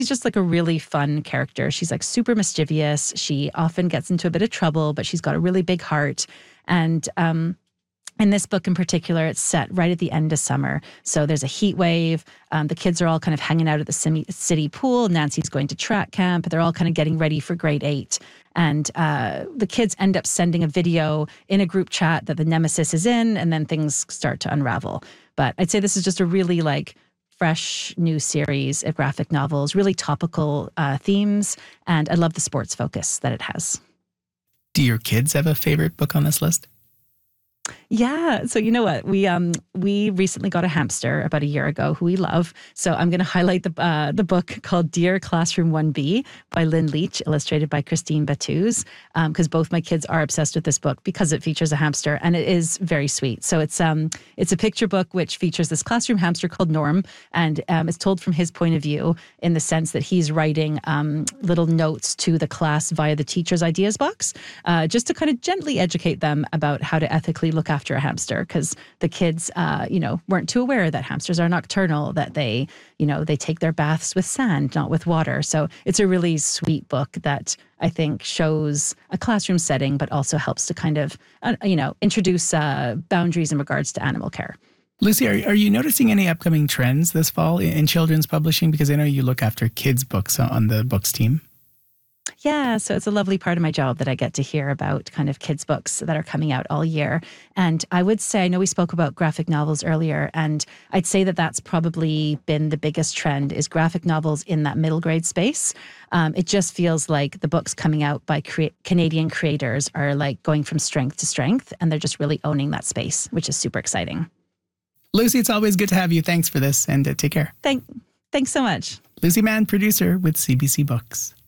just like a really fun character. She's like super mischievous. She often gets into a bit of trouble, but she's got a really big heart. And in this book in particular, it's set right at the end of summer. So there's a heat wave. The kids are all kind of hanging out at the city pool. Nancy's going to track camp. They're all kind of getting ready for grade 8. And the kids end up sending a video in a group chat that the nemesis is in, and then things start to unravel. But I'd say this is just a really like fresh new series of graphic novels, really topical themes. And I love the sports focus that it has. Do your kids have a favorite book on this list? Yeah. So you know what? We recently got a hamster about a year ago who we love. So I'm going to highlight the book called Dear Classroom 1B by Lynn Leach, illustrated by Christine Batuz, because both my kids are obsessed with this book because it features a hamster and it is very sweet. So it's a picture book which features this classroom hamster called Norm, and it's told from his point of view in the sense that he's writing little notes to the class via the teacher's ideas box, just to kind of gently educate them about how to ethically look after a hamster, because the kids, weren't too aware that hamsters are nocturnal, that they take their baths with sand, not with water. So it's a really sweet book that I think shows a classroom setting, but also helps to kind of, introduce boundaries in regards to animal care. Lucy, are you noticing any upcoming trends this fall in children's publishing? Because I know you look after kids' books on the books team. Yeah, so it's a lovely part of my job that I get to hear about kind of kids' books that are coming out all year. And I would say, I know we spoke about graphic novels earlier, and I'd say that that's probably been the biggest trend is graphic novels in that middle grade space. It just feels like the books coming out by Canadian creators are like going from strength to strength, and they're just really owning that space, which is super exciting. Lucy, it's always good to have you. Thanks for this, and take care. Thanks so much. Lucy Mann, producer with CBC Books.